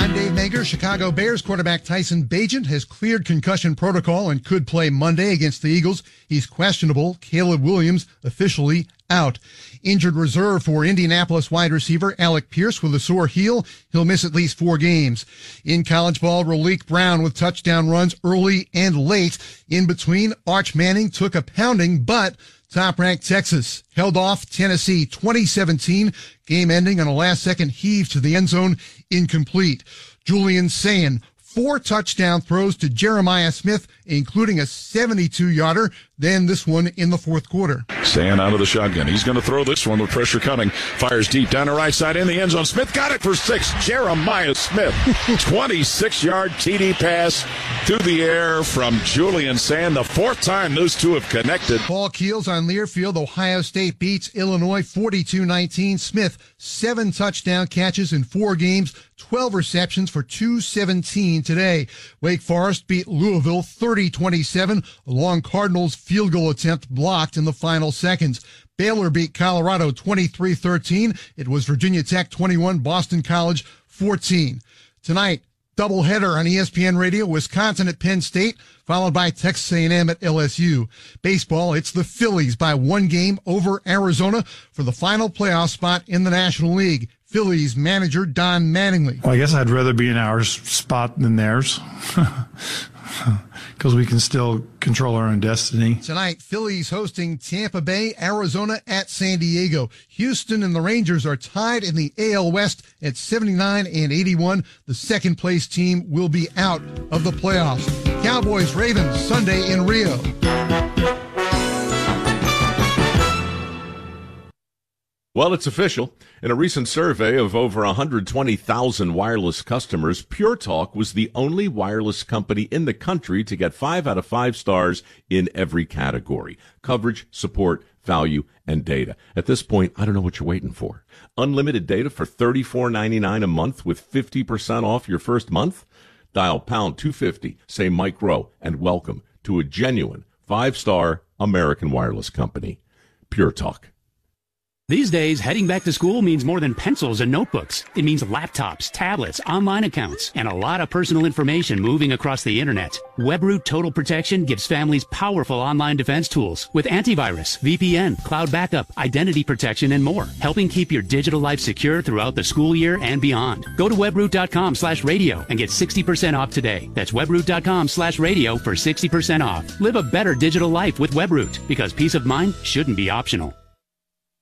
I'm Dave Manger. Chicago Bears quarterback Tyson Bagent has cleared concussion protocol and could play Monday against the Eagles. He's questionable. Caleb Williams officially out. Injured reserve for Indianapolis wide receiver Alec Pierce with a sore heel. He'll miss at least 4 games. In college ball, Raleek Brown with touchdown runs early and late. In between, Arch Manning took a pounding, but top-ranked Texas held off Tennessee 2017, game ending on a last-second heave to the end zone, incomplete. Julian Sayin, 4 touchdown throws to Jeremiah Smith, including a 72-yarder, then this one in the fourth quarter. Sayin out of the shotgun. He's going to throw this one with pressure coming. Fires deep down the right side in the end zone. Smith got it for 6. Jeremiah Smith. 26-yard TD pass through the air from Julian Sayin. The 4th time those two have connected. Paul Keels on Learfield. Ohio State beats Illinois 42-19. Smith, 7 touchdown catches in 4 games, 12 receptions for 217 today. Wake Forest beat Louisville 30-27. A long Cardinals field goal attempt blocked in the final seconds. Baylor beat Colorado 23-13. It was Virginia Tech 21, Boston College 14. Tonight, doubleheader on ESPN Radio, Wisconsin at Penn State, followed by Texas A&M at LSU. Baseball, it's the Phillies by 1 game over Arizona for the final playoff spot in the National League. Phillies manager Don Mattingly. Well, I guess I'd rather be in our spot than theirs because we can still control our own destiny. Tonight, Phillies hosting Tampa Bay, Arizona at San Diego. Houston and the Rangers are tied in the AL West at 79 and 81. The second-place team will be out of the playoffs. Cowboys, Ravens, Sunday in Rio. Well, it's official. In a recent survey of over 120,000 wireless customers, Pure Talk was the only wireless company in the country to get 5 out of 5 stars in every category: coverage, support, value, and data. At this point, I don't know what you're waiting for. Unlimited data for $34.99 a month with 50% off your first month? Dial pound 250, say Mike Rowe, and welcome to a genuine 5-star American wireless company. Pure Talk. These days, heading back to school means more than pencils and notebooks. It means laptops, tablets, online accounts, and a lot of personal information moving across the internet. WebRoot Total Protection gives families powerful online defense tools with antivirus, VPN, cloud backup, identity protection, and more, helping keep your digital life secure throughout the school year and beyond. Go to webroot.com/radio and get 60% off today. That's webroot.com/radio for 60% off. Live a better digital life with WebRoot, because peace of mind shouldn't be optional.